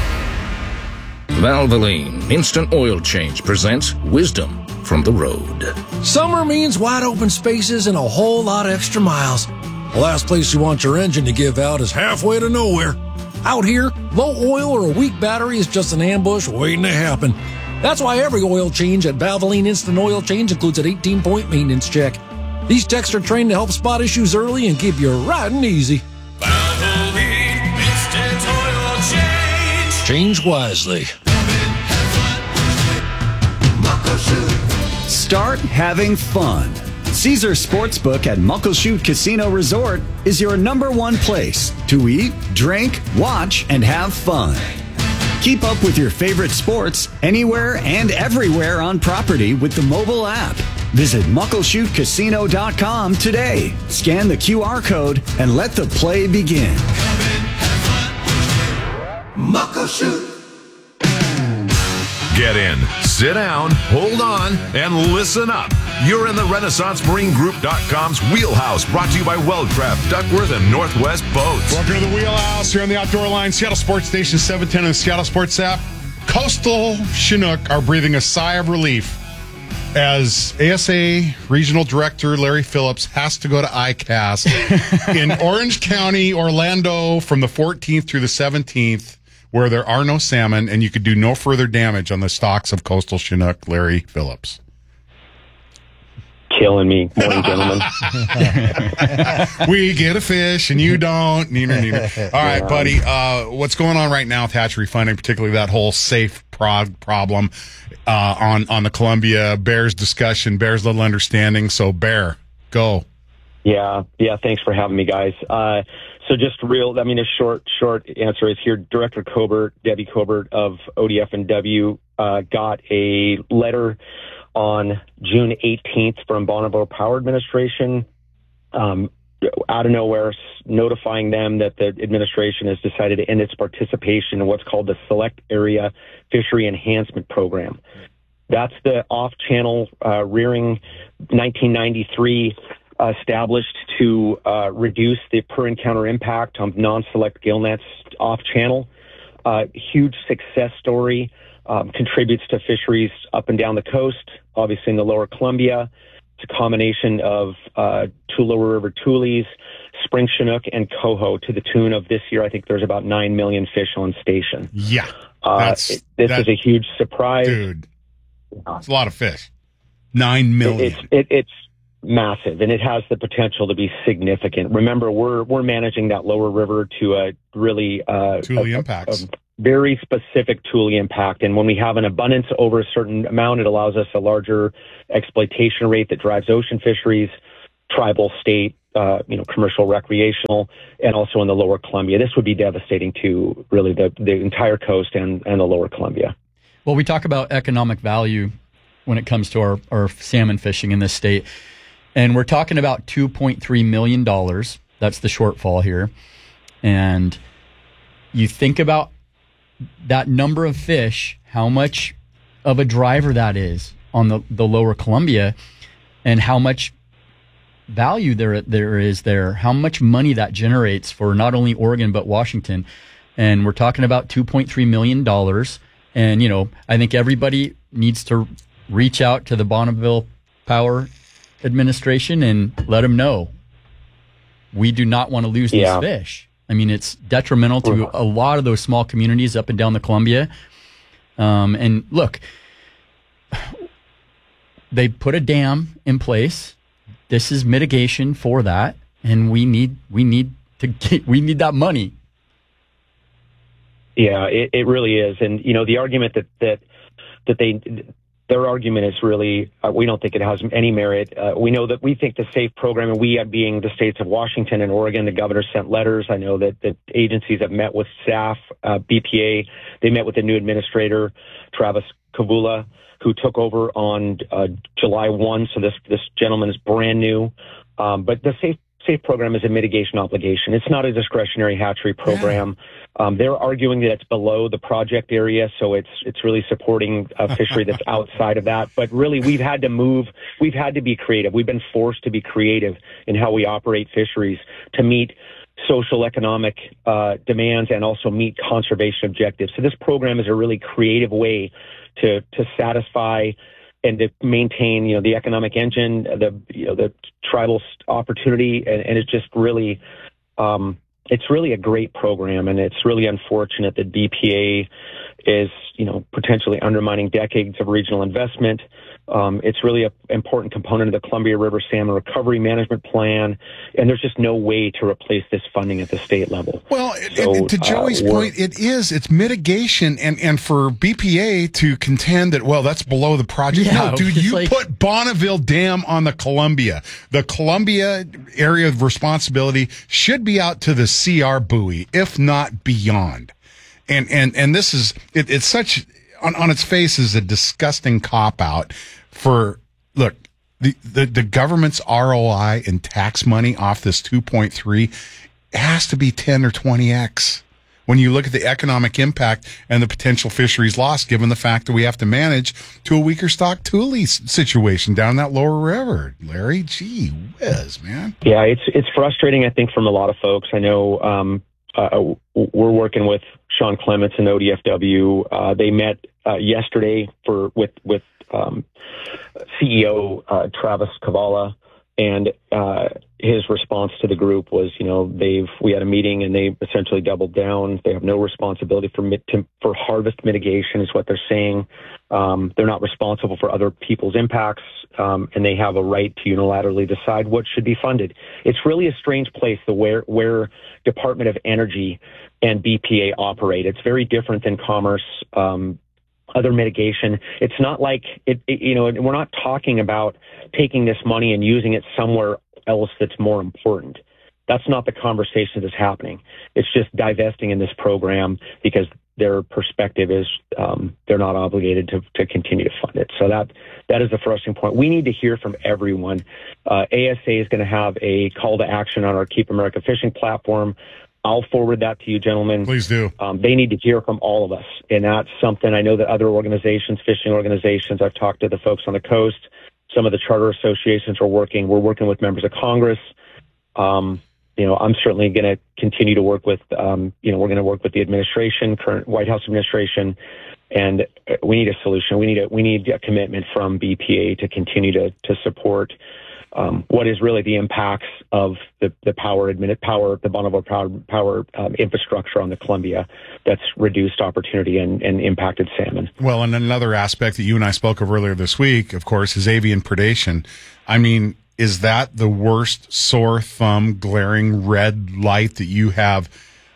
Valvoline Instant Oil Change presents Wisdom from the Road. Summer means wide open spaces and a whole lot of extra miles. The last place you want your engine to give out is halfway to nowhere. Out here, low oil or a weak battery is just an ambush waiting to happen. That's why every oil change at Valvoline Instant Oil Change includes an eighteen-point maintenance check. These techs are trained to help spot issues early and keep you riding easy. Valvoline Instant Oil Change. Change wisely. Start having fun. Caesar Sportsbook at Muckleshoot Casino Resort is your number one place to eat, drink, watch, and have fun. Keep up with your favorite sports anywhere and everywhere on property with the mobile app. Visit muckleshoot casino dot com today. Scan the Q R code and let the play begin. Muckleshoot. Get in, sit down, hold on, and listen up. You're in the Renaissance Marine Group dot com's wheelhouse, brought to you by Weldcraft, Duckworth, and Northwest Boats. Welcome to the wheelhouse here on the Outdoor Line, Seattle Sports Station seven ten and the Seattle Sports app. Coastal Chinook are breathing a sigh of relief as A S A Regional Director Larry Phillips has to go to I C A S in Orange County, Orlando, from the fourteenth through the seventeenth, where there are no salmon and you could do no further damage on the stocks of Coastal Chinook. Larry Phillips. Killing me. Morning, gentlemen. We get a fish and you don't. Neener, neener. All right, buddy. Uh, what's going on right now with hatchery funding, particularly that whole safe prog problem uh, on, on the Columbia Bears discussion, Bears Little Understanding. So, Bear, go. Yeah, yeah. Thanks for having me, guys. Uh, so just real, I mean, a short, short answer is here. Director Cobert, Debbie Cobert of O D F and W, uh, got a letter on June eighteenth from Bonneville Power Administration, um, out of nowhere notifying them that the administration has decided to end its participation in what's called the Select Area Fishery Enhancement Program. That's the off-channel uh, rearing nineteen ninety-three uh, established to uh, reduce the per-encounter impact on non-select gill nets off-channel. Uh, huge success story, um, contributes to fisheries up and down the coast, obviously in the lower Columbia. It's a combination of uh, two lower river tules, spring chinook, and coho to the tune of this year, I think there's about nine million fish on station. Yeah. Uh, That's, it, this that, is a huge surprise. Dude, it's a lot of fish. Nine million. It, it's, it, it's massive, and it has the potential to be significant. Remember, we're we're managing that lower river to a really uh, Tule a, impacts. A, a very specific Tule impact, and when we have an abundance over a certain amount, it allows us a larger exploitation rate that drives ocean fisheries, tribal, state, uh, you know, commercial, recreational, and also in the lower Columbia. This would be devastating to really the the entire coast and and the lower Columbia. Well, we talk about economic value when it comes to our, our salmon fishing in this state. And we're talking about two point three million dollars. That's the shortfall here. And you think about that number of fish, how much of a driver that is on the, the lower Columbia, and how much value there there is there, how much money that generates for not only Oregon but Washington. And we're talking about two point three million dollars. And, you know, I think everybody needs to reach out to the Bonneville Power Administration and let them know we do not want to lose yeah. these fish. I mean, it's detrimental to a lot of those small communities up and down the Columbia. Um, and look, they put a dam in place. This is mitigation for that, and we need we need to get, we need that money. Yeah, it, it really is. And, you know, the argument that, that, that they, their argument is really, uh, we don't think it has any merit. Uh, we know that we think the SAFE program, and we being the states of Washington and Oregon, the governor sent letters. I know that, that agencies have met with staff, uh, B P A, they met with the new administrator, Travis Kavula, who took over on uh, July first. So this, this gentleman is brand new. Um, but the SAFE SAFE program is a mitigation obligation. It's not a discretionary hatchery program. Yeah. Um, they're arguing that it's below the project area, so it's it's really supporting a fishery that's outside of that. But really, we've had to move. We've had to be creative. We've been forced to be creative in how we operate fisheries to meet social economic uh, demands and also meet conservation objectives. So this program is a really creative way to to satisfy and to maintain, you know, the economic engine, the, you know, the tribal opportunity. And, and it's just really, um, it's really a great program. And it's really unfortunate that B P A is, you know, potentially undermining decades of regional investment. Um, it's really an important component of the Columbia River Salmon Recovery Management Plan, and there's just no way to replace this funding at the state level. Well, so, and to Joey's uh, point, it is, it's mitigation, and, and for B P A to contend that, well, that's below the project. Yeah, no, dude, you like, put Bonneville Dam on the Columbia. The Columbia area of responsibility should be out to the C R buoy, if not beyond. And, and, and this is, it, it's such, on, on its face is a disgusting cop-out for, look, the, the, the government's R O I and tax money off this two point three has to be ten or twenty x when you look at the economic impact and the potential fisheries loss, given the fact that we have to manage to a weaker stock Tule situation down that lower river. Larry, gee whiz, man. Yeah, it's, it's frustrating, I think, from a lot of folks. I know, um, uh, we're working with Sean Clements and O D F W. Uh, they met uh, yesterday for with with um, C E O uh, Travis Kavala, and uh, his response to the group was, you know, they've we had a meeting and they essentially doubled down. They have no responsibility for mit- to, for harvest mitigation, is what they're saying. Um, they're not responsible for other people's impacts, um, and they have a right to unilaterally decide what should be funded. It's really a strange place, the where where Department of Energy and B P A operate. It's very different than Commerce, um, other mitigation. It's not like it, it. You know, we're not talking about taking this money and using it somewhere else that's more important. That's not the conversation that's happening. It's just divesting in this program because their perspective is um, they're not obligated to, to continue to fund it. So that that is the frustrating point. We need to hear from everyone. Uh, A S A is going to have a call to action on our Keep America Fishing platform. I'll forward that to you, gentlemen. Please do. Um, they need to hear from all of us. And that's something I know that other organizations, fishing organizations, I've talked to the folks on the coast, some of the charter associations are working. We're working with members of Congress. Um, you know, I'm certainly going to continue to work with, um, you know, we're going to work with the administration, current White House administration, and we need a solution. We need a, we need a commitment from B P A to continue to, to support Um, what is really the impacts of the, the power admitted power, the Bonneville power, power um, infrastructure on the Columbia that's reduced opportunity and, and impacted salmon. Well, and another aspect that you and I spoke of earlier this week, of course, is avian predation. I mean, is that the worst sore thumb, glaring red light that you have?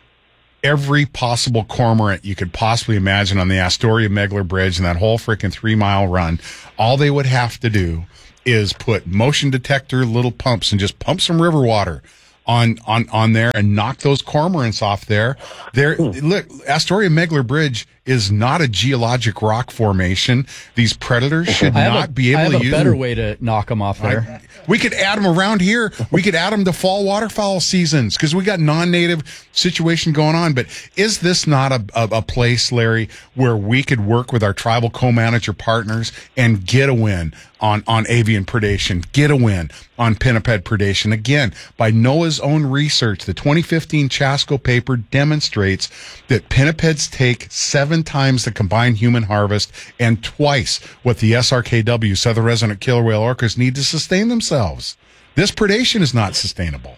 Every possible cormorant you could possibly imagine on the Astoria Megler Bridge and that whole freaking three mile run, all they would have to do is put motion detector little pumps and just pump some river water on, on, on there and knock those cormorants off there. There, look, Astoria Megler Bridge is not a geologic rock formation. These predators should not a, be able I have to a use better them. way to knock them off there. I, we could add them around here. We could add them to fall waterfowl seasons because we got non-native situation going on. But is this not a, a, a place, Larry, where we could work with our tribal co-manager partners and get a win on, on avian predation, get a win on pinniped predation? Again, by NOAA's own research, the twenty fifteen Chasco paper demonstrates that pinnipeds take seven times the combined human harvest and twice what the S R K W, Southern Resident Killer Whale Orcas, need to sustain themselves. This predation is not sustainable.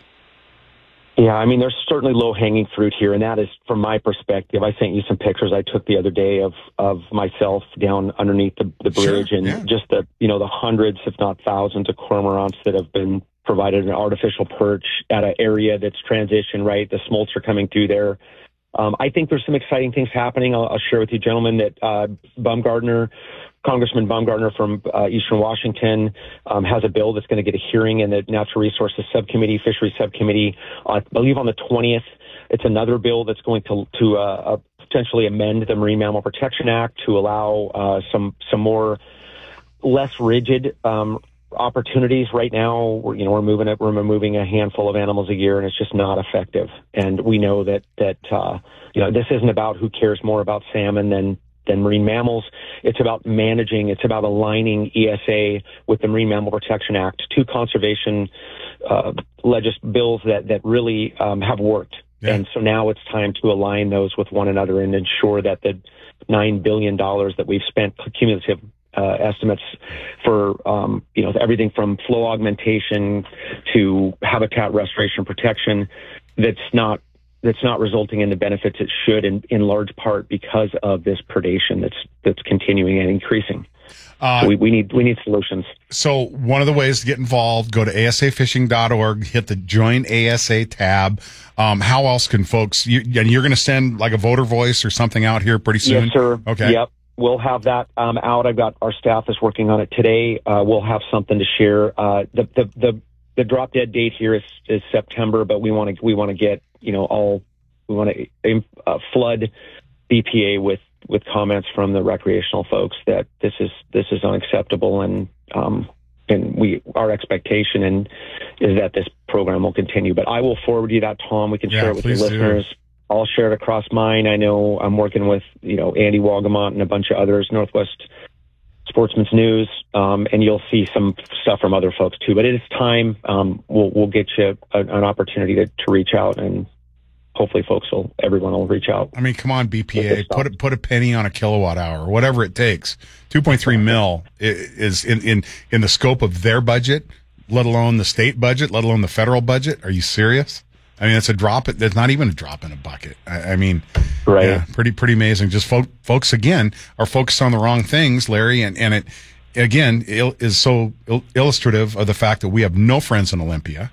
Yeah, I mean, there's certainly low-hanging fruit here, and that is, from my perspective, I sent you some pictures I took the other day of, of myself down underneath the, the bridge, Sure, and yeah. just the, you know, the hundreds, if not thousands, of cormorants that have been provided an artificial perch at an area that's transitioned, right? The smolts are coming through there. Um, I think there's some exciting things happening. I'll, I'll share with you, gentlemen, that uh, Baumgartner, Congressman Baumgartner from uh, Eastern Washington, um, has a bill that's going to get a hearing in the Natural Resources Subcommittee, Fisheries Subcommittee, uh, I believe on the twentieth. It's another bill that's going to to uh, uh, potentially amend the Marine Mammal Protection Act to allow uh, some some more less rigid um, opportunities. Right now, we're, you know, we're moving it, we're removing a handful of animals a year, and it's just not effective. And we know that that uh, you know, this isn't about who cares more about salmon than than marine mammals. It's about managing, it's about aligning E S A with the Marine Mammal Protection Act, two conservation uh, legis- bills that, that really um, have worked. Yeah. And so now it's time to align those with one another and ensure that the nine billion dollars that we've spent, cumulative uh, estimates for, um, you know, everything from flow augmentation to habitat restoration protection, that's not that's not resulting in the benefits it should, in, in large part because of this predation that's that's continuing and increasing. Uh, so we, we need we need solutions. So one of the ways to get involved, go to A S A fishing dot org, hit the Join A S A tab. Um, how else can folks, you, and you're going to send like a voter voice or something out here pretty soon? Yes, sir. Okay. Yep. We'll have that um, out. I've got, our staff is working on it today. Uh, we'll have something to share. Uh, the, the, the, the drop dead date here is, is September, but we want to, we want to get, you know, all, we want to uh, flood B P A with, with comments from the recreational folks that this is, this is unacceptable. And, um, and we, our expectation and is that this program will continue, but I will forward you that, Tom. We can Yeah, share it with your please do. listeners. I'll share it across mine. I know I'm working with, you know, Andy Wagamont and a bunch of others, Northwest Sportsman's News, um, and you'll see some stuff from other folks too. But it is time. Um, we'll we'll get you a, an opportunity to, to reach out, and hopefully, folks will, everyone will reach out. I mean, come on, B P A, put a, put a penny on a kilowatt hour, whatever it takes. two point three mil is in, in in the scope of their budget, let alone the state budget, let alone the federal budget. Are you serious? I mean, it's a drop. It's not even a drop in a bucket. I, I mean, right? Yeah, pretty, pretty amazing. Just fo- folks again are focused on the wrong things, Larry, and, and it again il- is so il- illustrative of the fact that we have no friends in Olympia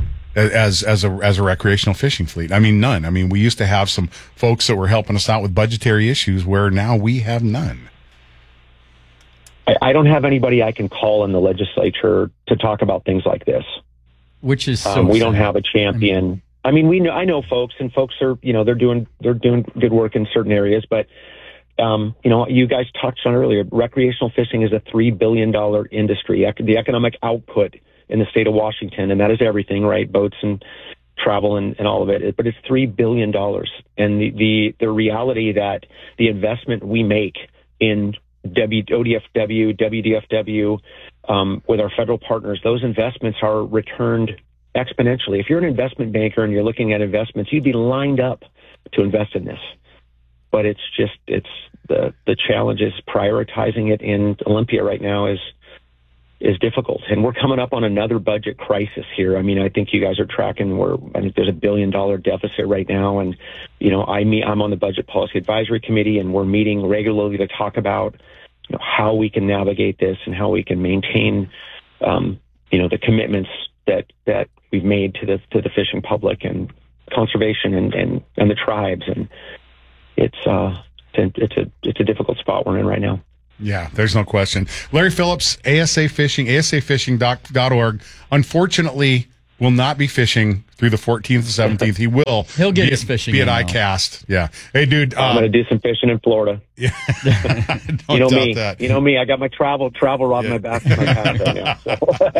as as a as a recreational fishing fleet. I mean, none. I mean, we used to have some folks that were helping us out with budgetary issues, where now we have none. I, I don't have anybody I can call in the legislature to talk about things like this. Which is so um, we sad. don't have a champion. I mean, we know, I know folks, and folks are, you know, they're doing, they're doing good work in certain areas, but, um, you know, you guys touched on earlier, recreational fishing is a three billion dollars industry, the economic output in the state of Washington, and that is everything, right? Boats and travel and, and all of it, but it's three billion dollars. And the, the, the reality that the investment we make in W, O D F W, W D F W, um, with our federal partners, those investments are returned exponentially. If you're an investment banker and you're looking at investments, you'd be lined up to invest in this. But it's just, it's the, the challenge is prioritizing it in Olympia right now is, is difficult. And we're coming up on another budget crisis here. I mean, I think you guys are tracking where I think there's a billion dollar deficit right now. And, you know, I meet, I'm on the Budget Policy Advisory Committee, and we're meeting regularly to talk about, you know, how we can navigate this and how we can maintain, um, you know, the commitments that, that we've made to the, to the fishing public and conservation and, and, and the tribes. And it's, uh, it's a, it's a, it's a difficult spot we're in right now. Yeah, there's no question. Larry Phillips, A S A Fishing, A S A fishing dot org. Unfortunately, will not be fishing through the fourteenth and seventeenth. He will. He'll get be, his fishing. Be at in, ICAST. Yeah. Hey, dude. I'm uh, going to do some fishing in Florida. Yeah. you know doubt me. that. You know me. I got my travel travel rod in my back. My pass right now, so.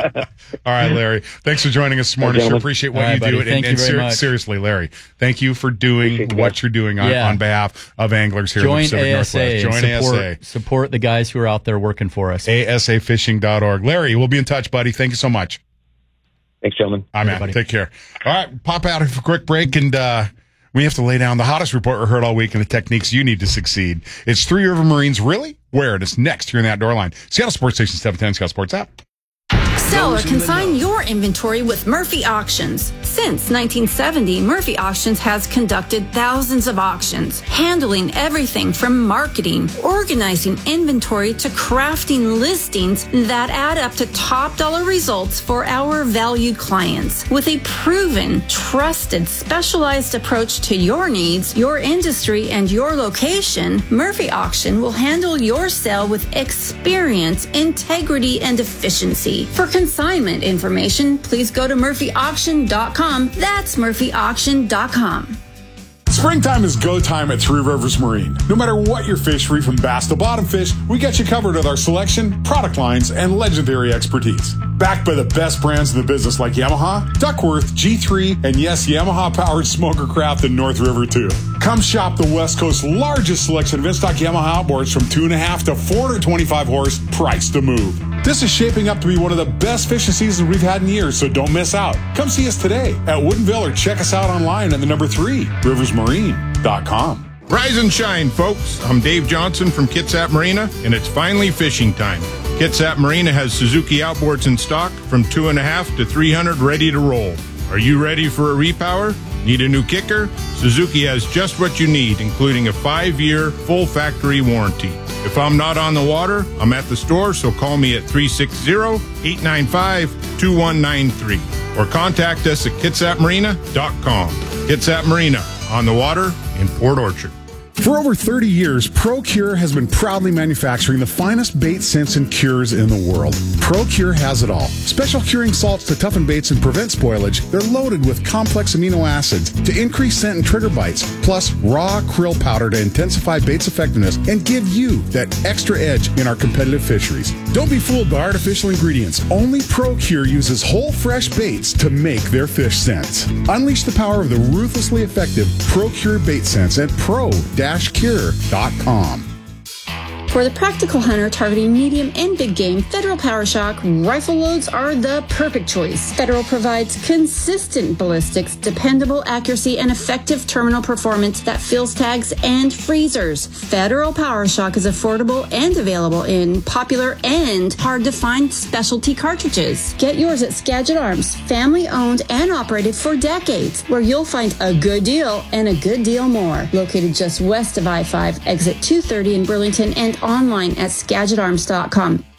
All right, Larry. Thanks for joining us this morning. Hey, Sure appreciate what right, you buddy. do. Thank and you and very ser- much. seriously, Larry, thank you for doing Appreciate what that. you're doing on, Yeah. on behalf of anglers here in the Join Pacific A S A. Northwest. Join and support, A S A. support the guys who are out there working for us. A S A fishing dot org. Larry, we'll be in touch, buddy. Thank you so much. Thanks, gentlemen. All right, man. buddy. Take care. All right, pop out for a quick break, and uh, we have to lay down the hottest report we heard all week and the techniques you need to succeed. It's Three River Marines, really? Where? It is next here in the Outdoor Line. Seattle Sports Station seven ten, Seattle Sports app. Sell or consign your inventory with Murphy Auctions. Since nineteen seventy, Murphy Auctions has conducted thousands of auctions, handling everything from marketing, organizing inventory to crafting listings that add up to top dollar results for our valued clients. With a proven, trusted, specialized approach to your needs, your industry, and your location, Murphy Auction will handle your sale with experience, integrity, and efficiency. For consignment information, please go to murphy auction dot com. That's murphy auction dot com. Springtime is go time at Three Rivers Marine. No matter what your fishery, from bass to bottom fish, we got you covered with our selection, product lines, and legendary expertise. Backed by the best brands in the business like Yamaha, Duckworth, G three, and yes, Yamaha-powered Smoker Craft in North River too. Come shop the West Coast's largest selection of in-stock Yamaha outboards from two and a half to four hundred twenty-five horse, price to move. This is shaping up to be one of the best fishing seasons we've had in years, so don't miss out. Come see us today at Woodinville or check us out online at the number three, rivers marine dot com. Rise and shine, folks. I'm Dave Johnson from Kitsap Marina, and it's finally fishing time. Kitsap Marina has Suzuki outboards in stock from two and a half to three hundred ready to roll. Are you ready for a repower? Need a new kicker? Suzuki has just what you need, including a five-year full factory warranty. If I'm not on the water, I'm at the store, so call me at three six zero, eight nine five, two one nine three or contact us at kitsap marina dot com. Kitsap Marina, on the water in Port Orchard. For over thirty years, ProCure has been proudly manufacturing the finest bait scents and cures in the world. ProCure has it all. Special curing salts to toughen baits and prevent spoilage. They're loaded with complex amino acids to increase scent and trigger bites, plus raw krill powder to intensify bait's effectiveness and give you that extra edge in our competitive fisheries. Don't be fooled by artificial ingredients. Only ProCure uses whole fresh baits to make their fish scents. Unleash the power of the ruthlessly effective ProCure bait scents at pro cure dot com. For the practical hunter targeting medium and big game, Federal PowerShock rifle loads are the perfect choice. Federal provides consistent ballistics, dependable accuracy, and effective terminal performance that fills tags and freezers. Federal PowerShock is affordable and available in popular and hard-to-find specialty cartridges. Get yours at Skagit Arms, family-owned and operated for decades, where you'll find a good deal and a good deal more. Located just west of I five, exit two thirty in Burlington, and online at skagit arms dot com.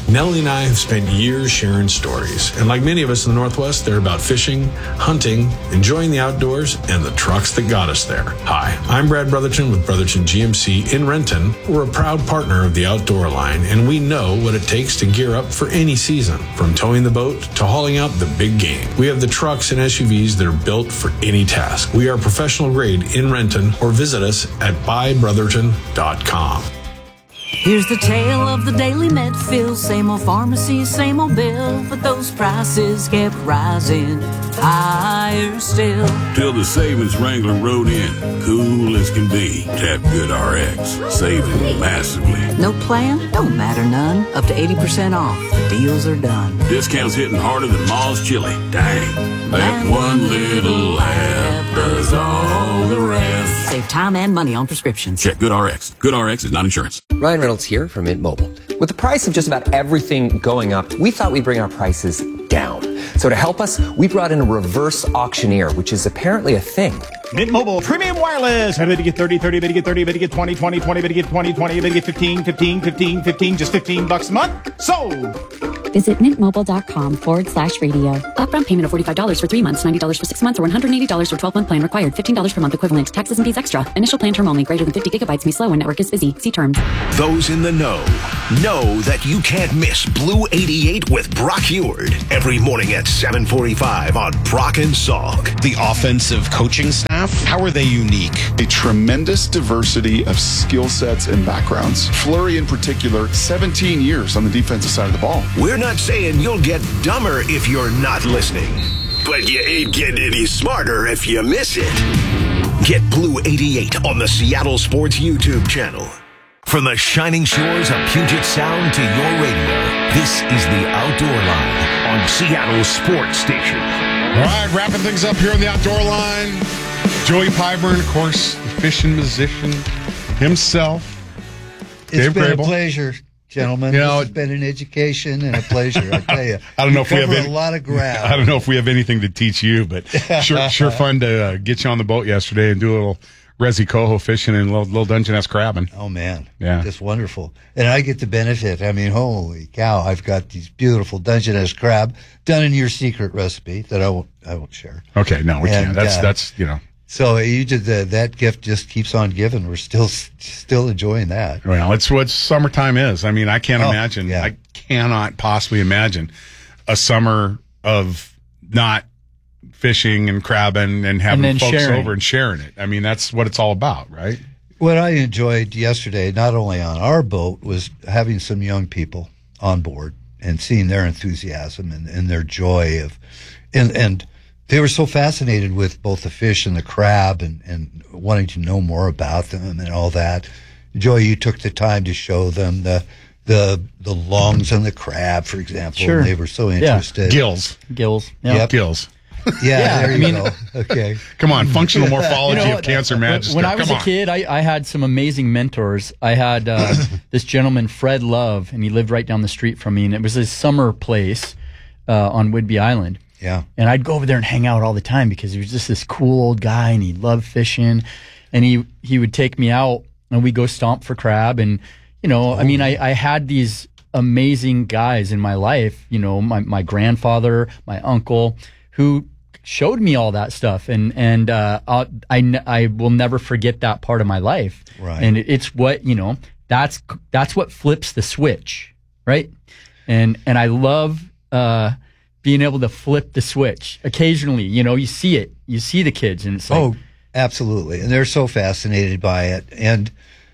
Nellie and I have spent years sharing stories, and like many of us in the Northwest, they're about fishing, hunting, enjoying the outdoors, and the trucks that got us there. Hi, I'm Brad Brotherton with Brotherton G M C in Renton. We're a proud partner of the Outdoor Line, and we know what it takes to gear up for any season, from towing the boat to hauling out the big game. We have the trucks and S U Vs that are built for any task. We are professional grade in Renton, or visit us at buy brotherton dot com. Here's the tale of the daily Medfield. Same old pharmacy, same old bill, but those prices kept rising higher still. Till the savings wrangler rode in, cool as can be. Tap Good R X, saving massively. No plan? Don't matter none. Up to eighty percent off. The deals are done. Discounts hitting harder than Ma's chili. Dang, that one little laugh does all the rest. Save time and money on prescriptions. Check Good R X. Good R X is not insurance. Ryan Reynolds here from Mint Mobile. With the price of just about everything going up, we thought we'd bring our prices down. So to help us, we brought in a reverse auctioneer, which is apparently a thing. Mint Mobile Premium Wireless. Better get thirty, thirty, better get thirty, better get twenty, twenty, twenty, better get twenty, twenty, better get fifteen, fifteen, fifteen, fifteen, just fifteen bucks a month. Sold! Visit mintmobile.com forward slash radio. Upfront payment of forty-five dollars for three months, ninety dollars for six months, or one hundred eighty dollars for twelve-month plan required. fifteen dollars per month equivalent. Taxes and fees extra. Initial plan term only. Greater than fifty gigabytes may slow when network is busy. See terms. Those in the know know that you can't miss Blue eighty-eight with Brock Heward every morning at seven forty-five on Brock and Salk. The offensive coaching staff, how are they unique? A tremendous diversity of skill sets and backgrounds. Fleury in particular, seventeen years on the defensive side of the ball. We're not saying you'll get dumber if you're not listening, but you ain't getting any smarter if you miss it. Get Blue eighty-eight on the Seattle Sports YouTube channel. From the shining shores of Puget Sound to your radio, this is the Outdoor Line on Seattle Sports Station. All right, wrapping things up here on the Outdoor Line. Joey Pyburn, of course, the fishing musician himself. It's Dave been Grable. a pleasure, gentlemen. You know, it's been an education and a pleasure, I tell you. I don't know you if we have cover any, a lot of ground. I don't know if we have anything to teach you, but sure, sure fun to uh, get you on the boat yesterday and do a little Resi Coho fishing and a little, little Dungeness crabbing. Oh, man. Yeah. Just wonderful. And I get the benefit. I mean, holy cow, I've got these beautiful Dungeness crab done in your secret recipe that I won't, I won't share. Okay, no, we And, can't. That's, uh, that's, you know. So you did the, that gift just keeps on giving. We're still still enjoying that. Well, it's what summertime is. I mean, I can't Oh, imagine. yeah. I cannot possibly imagine a summer of not fishing and crabbing and having then folks sharing. over and sharing it. I mean, that's what it's all about, right? What I enjoyed yesterday, not only on our boat, was having some young people on board and seeing their enthusiasm and, and their joy of, and and they were so fascinated with both the fish and the crab and, and wanting to know more about them and all that. Joy, you took the time to show them the the the lungs and the crab, for example. Sure. And they were so Yeah. interested. Gills. Gills. Yeah. Yep. Gills. Yeah, Yeah, there I you mean- go. Okay. Come on, functional morphology You know, of Cancer when- Magister. When I was Come a on. kid, I, I had some amazing mentors. I had uh, this gentleman, Fred Love, and he lived right down the street from me, and it was his summer place uh, on Whidbey Island. Yeah. And I'd go over there and hang out all the time because he was just this cool old guy, and he loved fishing. And he, he would take me out, and we'd go stomp for crab. And, you know, I mean, I, I had these amazing guys in my life, you know, my, my grandfather, my uncle, who showed me all that stuff. And, and, uh, I'll, I, n- I will never forget that part of my life. Right. And it- it's what, you know, that's, that's what flips the switch. Right. And, and I love, uh, being able to flip the switch occasionally. You know, you see it, you see the kids, and it's like, Oh, absolutely. And they're so fascinated by it. And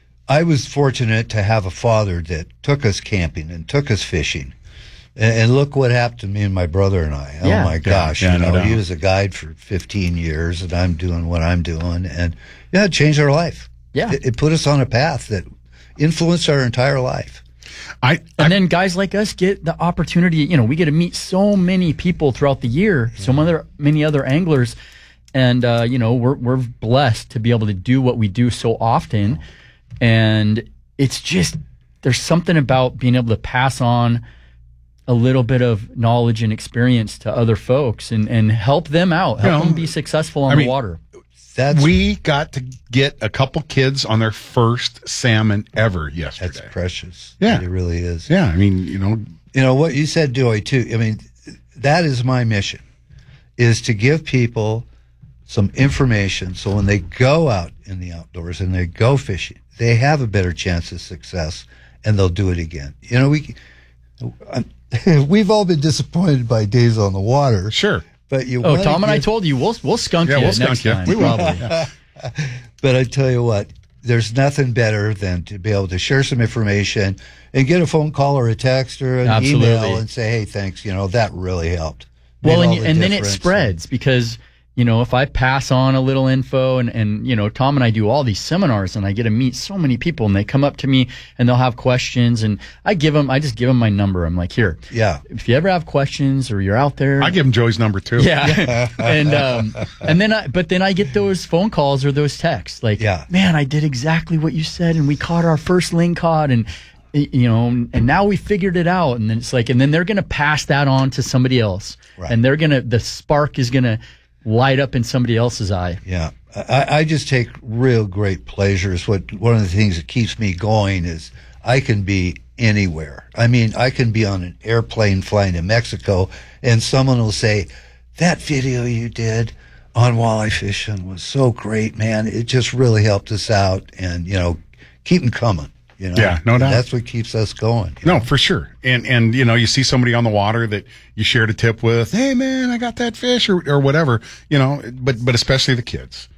I was fortunate to have a father that took us camping and took us fishing. And, and look what happened to me and my brother and I. Yeah. Oh, my Yeah. gosh. Yeah, you no know, he doubt. was a guide for fifteen years, and I'm doing what I'm doing. And, yeah, it changed our life. Yeah. It, it put us on a path that influenced our entire life. I, and then guys like us get the opportunity, you know, we get to meet so many people throughout the year, so many other, many other anglers. And, uh, you know, we're, we're blessed to be able to do what we do so often. And it's just, there's something about being able to pass on a little bit of knowledge and experience to other folks and, and help them out, help You know, them be successful on I the mean, water. That's we got to get a couple kids on their first salmon ever yesterday. That's precious. Yeah. It really is. Yeah, I mean, you know, you know what you said, Joey, too. I mean, that is my mission, is to give people some information so when they go out in the outdoors and they go fishing, they have a better chance of success and they'll do it again. You know, we we've all been disappointed by days on the water. Sure. But you Oh, wanna Tom and I give- told you we'll we'll skunk Yeah, you we'll next skunk you. time. We will. Probably. But I tell you what, there's nothing better than to be able to share some information and get a phone call or a text or an Absolutely. email and say, hey, thanks, you know, that really helped. Made Well, and, all you, the and then it difference. spreads because, you know, if I pass on a little info and, and, you know, Tom and I do all these seminars and I get to meet so many people and they come up to me and they'll have questions and I give them, I just give them my number. I'm like, here, Yeah. if you ever have questions or you're out there. I give him Joey's number too. Yeah. and, um, and then I, but then I get those phone calls or those texts like, Yeah. man, I did exactly what you said and we caught our first lingcod and, you know, and now we figured it out. And then it's like, and then they're going to pass that on to somebody else. Right. And they're going to, the spark is going to light up in somebody else's eye. Yeah. I, I just take real great pleasure. It's what, one of the things that keeps me going is I can be anywhere. I mean, I can be on an airplane flying to Mexico and someone will say, that video you did on walleye fishing was so great, man. It just really helped us out and, you know, keep them coming. You know? Yeah, no doubt. That's what keeps us going. No, for sure. And, and, you know, you see somebody on the water that you shared a tip with, hey man, I got that fish or, or whatever, you know, but, but especially the kids.